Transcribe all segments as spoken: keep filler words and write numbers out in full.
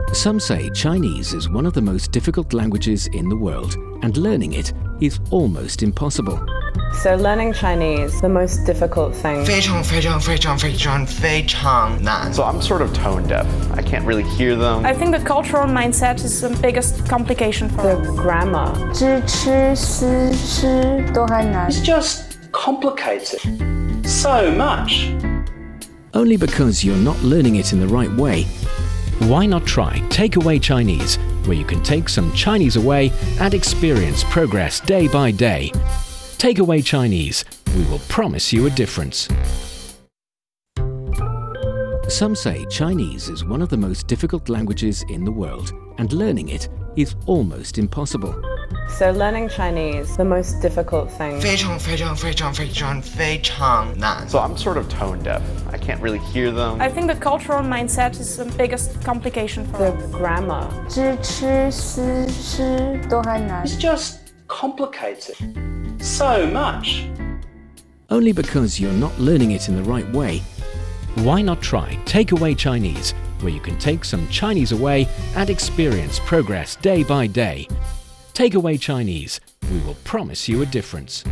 Some say Chinese is one of the most difficult languages in the world, and learning it is almost impossible. So learning Chinese, the most difficult thing. 非常非常非常非常非常难. So I'm sort of tone deaf. I can't really hear them. I think the cultural mindset is the biggest complication for The us. grammar. 知吃思吃都还难。 It's just complicated so much. Only because you're not learning it in the right way. Why not try Takeaway Chinese, where you can take some Chinese away and experience progress day by day. Takeaway Chinese, we will promise you a difference. Some say Chinese is one of the most difficult languages in the world, and learning it is almost impossible. So learning Chinese, the most difficult thing. 非常非常非常非常非常难. So I'm sort of tone deaf. I can't really hear them. I think the cultural mindset is the biggest complication for The us. grammar. 知吃思吃都还难。 It's just complicated so much. Only because you're not learning it in the right way. Why not try Takeaway Chinese, where you can take some Chinese away and experience progress day by day. Takeaway Chinese, we will promise you a difference.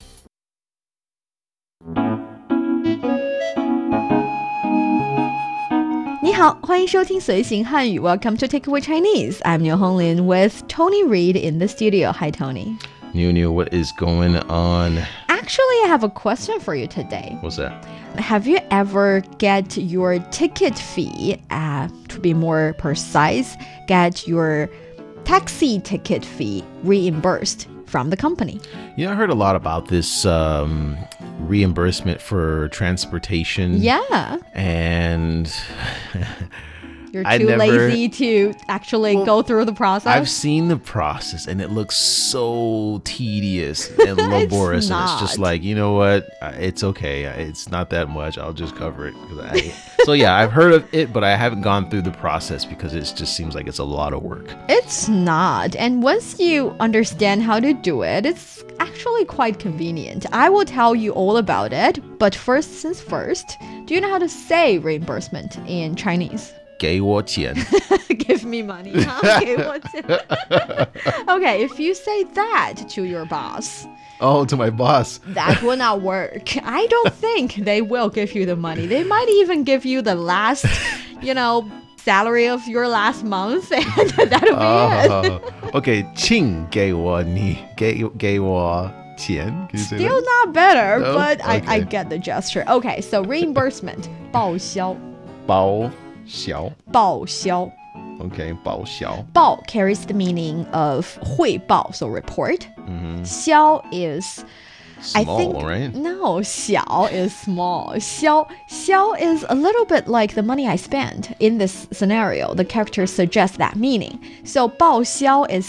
你好，欢迎收听随行汉语 Welcome to Takeaway Chinese. I'm Niu Honglin with Tony Reed in the studio. Hi, Tony. Niu Niu, what is going on? Actually, I have a question for you today. What's that? Have you ever get your ticket fee, uh, to be more precise, get your taxi ticket fee reimbursed from the company? You know, I heard a lot about this um, reimbursement for transportation. Yeah. And You're I too never- lazy to actually Well, go through the process? I've seen the process and it looks so tedious and laborious. And it's just not. like, you know what? Uh, It's okay. It's not that much. I'll just cover it. 'Cause I, so yeah, I've heard of it, but I haven't gone through the process because it just seems like it's a lot of work. It's not. And once you understand how to do it, it's actually quite convenient. I will tell you all about it. But first things first, do you know how to say reimbursement in Chinese? 给我钱. Give me money. Huh? 给我钱. Okay, if you say that to your boss, Oh, to my boss. that will not work. I don't think they will give you the money. They might even give you the last, you know, salary of your last month, and that'll be it. Oh, okay, 请给我你给给我钱. Can you say Still that? not better, No? but I, I Okay. get the gesture. Okay, so reimbursement, 报销, 包销. 报销. Okay, 报销. 报 carries the meaning of 汇报, so report. 销 is I Small, think right? no, 小 is small. 销销 is a little bit like the money I spent. In this scenario, the character suggests that meaning. So 报销 is